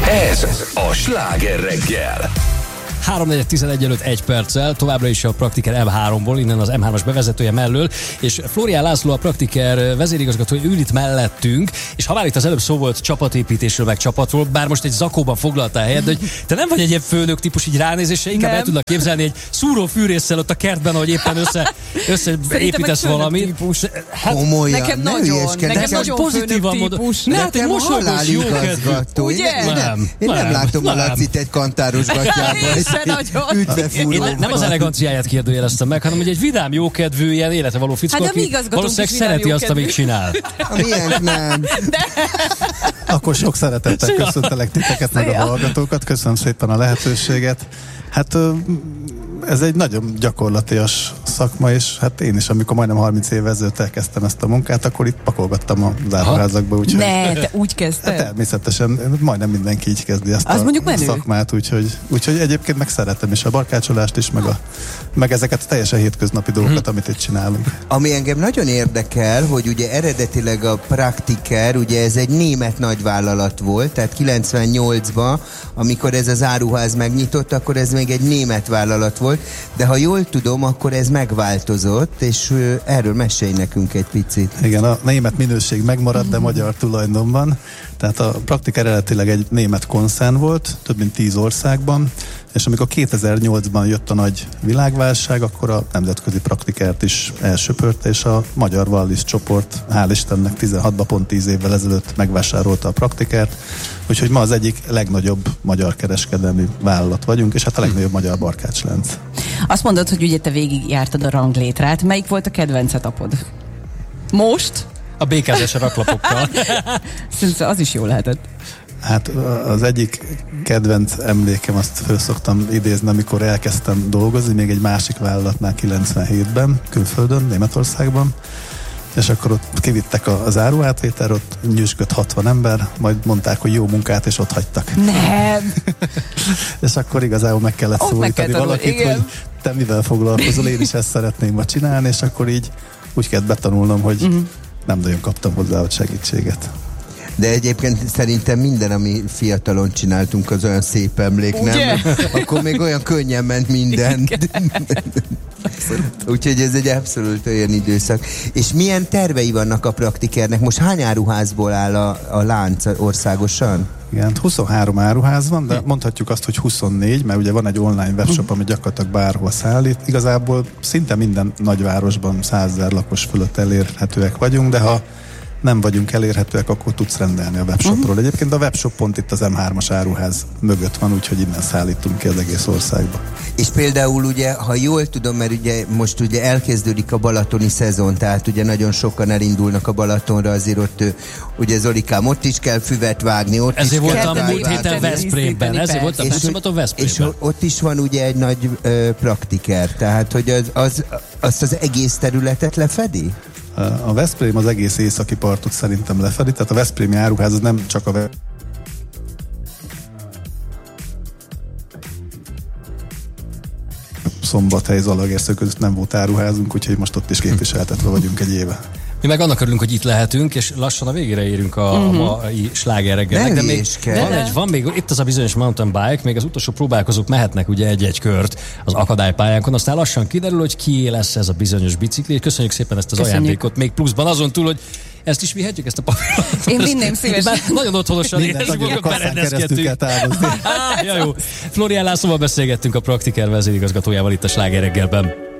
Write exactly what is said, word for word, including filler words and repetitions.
Ez a Sláger reggel. három negyven tizenegy előtt egy perccel, továbbra is a Praktiker em háromból, innen az em hármas bevezetője mellől, és Flórián László, a Praktiker vezérigazgatója ül itt mellettünk, és ha már itt az előbb szó volt csapatépítésről, meg csapatról, bár most egy zakóban foglaltál helyet, de hogy te nem vagy egy ilyen főnök típus így ránézésre, inkább el tudnak képzelni egy szúró fűrésszel ott a kertben, ahogy éppen össze, összeépítesz valamit. Hát, komolyan, nekem nagyon, nekem nagyon pozitívan mondod. Ne, hát egy mosolygós, jókedvű. Ugye? Én nem, én nem, nem látom nem. a Lacit egy kantáros gatyában. Én ne, nem az eleganciáját kérdőjeleztem meg, hanem hogy egy vidám, jókedvű, ilyen életre való fickó, hát, aki valószínűleg szereti azt, amit csinál. Milyen nem. De. Akkor sok szeretettel Szia. köszöntelek titeket, meg a hallgatókat. Köszönöm szépen a lehetőséget. Hát ez egy nagyon gyakorlatias szakma, és hát én is, amikor majdnem harminc év ezelőtt elkezdtem ezt a munkát, akkor itt pakolgattam a záróházakba. Úgyhogy, ne, te úgy kezdted? Hát természetesen, majdnem mindenki így kezdi ezt az a szakmát, úgyhogy, úgyhogy egyébként meg szeretem is a barkácsolást is, meg, a, meg ezeket a teljesen hétköznapi dolgokat, amit itt csinálunk. Ami engem nagyon érdekel, hogy ugye eredetileg a Praktiker, ugye ez egy német nagyvállalat volt, tehát kilencvennyolcban, amikor ez az áruház megnyitott, akkor ez még egy német vállalat volt, de ha jól tudom, akkor ez megváltozott, és uh, erről mesélj nekünk egy picit. Igen, a német minőség megmaradt, de magyar tulajdonban. Tehát a Praktiker eredetileg egy német konszern volt, több mint tíz országban, és amikor kétezer-nyolcban jött a nagy világválság, akkor a nemzetközi Praktikert is elsöpörte, és a magyar Wallis csoport, hál' Istennek tizenhatban, pont tíz évvel ezelőtt megvásárolta a Praktikert, úgyhogy ma az egyik legnagyobb magyar kereskedelmi vállalat vagyunk, és hát a legnagyobb magyar barkácslánc. Azt mondod, hogy ugye te végig jártad a ranglétrát. Melyik volt a kedvenc etapod? Most? A békázás a raklapokkal. Szerintem az is jó lehetett. Hát az egyik kedvenc emlékem, azt föl szoktam idézni, amikor elkezdtem dolgozni, még egy másik vállalatnál kilencvenhétben, külföldön, Németországban, és akkor ott kivittek az áruátvétel, ott nyüzsgött hatvan ember, majd mondták, hogy jó munkát, és ott hagytak. Nem! És akkor igazából meg kellett ott szólítani meg valakit, igen. hogy te mivel foglalkozol, én is ezt szeretném ma csinálni, és akkor így úgy kellett betanulnom, hogy uh-huh. nem nagyon kaptam hozzá a segítséget. De egyébként szerintem minden, ami fiatalon csináltunk, az olyan szép emlék, ugye? Nem? Akkor még olyan könnyen ment minden. Úgyhogy ez egy abszolút olyan időszak. És milyen tervei vannak a Praktikernek? Most hány áruházból áll a, a lánc országosan? Igen, huszonhárom áruház van, de mondhatjuk azt, hogy huszonnégy, mert ugye van egy online webshop, ami gyakorlatilag bárhol szállít. Igazából szinte minden nagyvárosban százezer lakos fölött elérhetőek vagyunk, de ha nem vagyunk elérhetőek, akkor tudsz rendelni a webshopról. Uh-huh. Egyébként a webshop pont itt az em hármas áruház mögött van, úgyhogy innen szállítunk ki az egész országba. És például ugye, ha jól tudom, mert ugye most ugye elkezdődik a balatoni szezon, tehát ugye nagyon sokan elindulnak a Balatonra, azért ott ugye Zolikám, ott is kell füvet vágni, ott ezért is voltam kell múlt héten Veszprémben, ezért voltam múlt Veszprémben. És ott is van ugye egy nagy ö, Praktiker, tehát hogy az, az, azt az egész területet lefedi? A Veszprém az egész északi partot szerintem lefedi, tehát a veszprémi áruház az nem csak a ve- Szombathely, Zalaegerszeg között nem volt áruházunk, úgyhogy most ott is képviseltetve vagyunk egy éve. Mi meg annak örülünk, hogy itt lehetünk, és lassan a végére érünk a, uh-huh. a mai Sláger reggelnek. De még van, egy, van még, itt az a bizonyos mountain bike, még az utolsó próbálkozók mehetnek ugye egy-egy kört az akadálypályánkon, aztán lassan kiderül, hogy kié lesz ez a bizonyos bicikli. Köszönjük szépen ezt az Köszönjük. ajándékot, még pluszban azon túl, hogy ezt is vihetjük, ezt a papírt. Én vinném szívesen. Nagyon otthonosan érezzük, hogy berendezkedtünk. Ja, jó. Flórián Lászlóval beszélgettünk, a Praktiker vezérigazgatójával itt a Sláger reggelben.